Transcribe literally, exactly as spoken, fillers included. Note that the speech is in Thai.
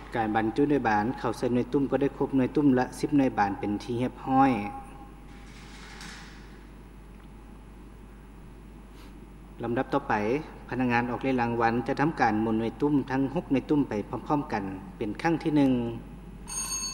การบรรจุหน่วยบานเข้าใส่หน่วยตุ้มก็ได้ครบหน่วยตุ้มละสิบหน่วยบานเป็นที่เรียบร้อยลำดับต่อไปพนักงานออกเลขรางวัลจะทำการหมุนหน่วยตุ้มทั้งหกหน่วยตุ้มไปพร้อมๆกันเป็นครั้งที่หนึ่ง